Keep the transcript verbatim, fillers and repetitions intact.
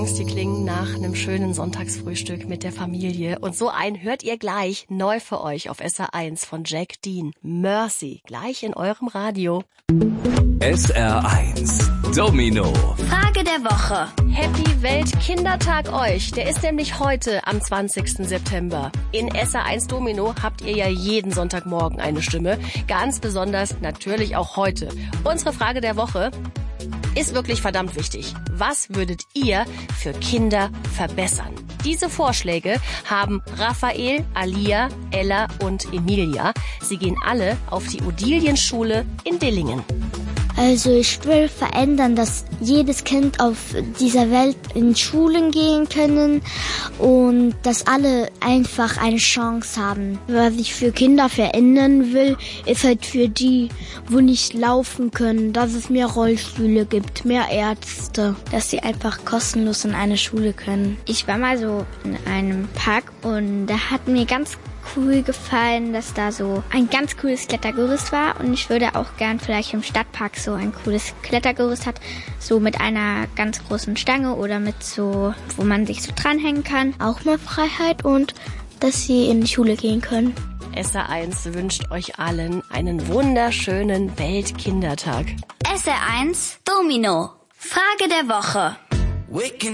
Die klingen nach einem schönen Sonntagsfrühstück mit der Familie. Und so einen hört ihr gleich neu für euch auf S R eins von Jack Dean. Mercy, gleich in eurem Radio. S R eins Domino. Frage der Woche. Happy Weltkindertag euch. Der ist nämlich heute am zwanzigsten September. In S R eins Domino habt ihr ja jeden Sonntagmorgen eine Stimme. Ganz besonders natürlich auch heute. Unsere Frage der Woche ist wirklich verdammt wichtig. Was würdet ihr für Kinder verbessern? Diese Vorschläge haben Raphael, Alia, Ella und Emilia. Sie gehen alle auf die Odilienschule in Dillingen. Also ich will verändern, dass jedes Kind auf dieser Welt in Schulen gehen können und dass alle einfach eine Chance haben. Was ich für Kinder verändern will, ist halt für die, wo nicht laufen können, dass es mehr Rollstühle gibt, mehr Ärzte. Dass sie einfach kostenlos in eine Schule können. Ich war mal so in einem Park und da hat mir ganz cool gefallen, dass da so ein ganz cooles Klettergerüst war und ich würde auch gern vielleicht im Stadtpark so ein cooles Klettergerüst hat, so mit einer ganz großen Stange oder mit so, wo man sich so dranhängen kann. Auch mehr Freiheit und dass sie in die Schule gehen können. S R eins wünscht euch allen einen wunderschönen Weltkindertag. S R eins Domino. Frage der Woche.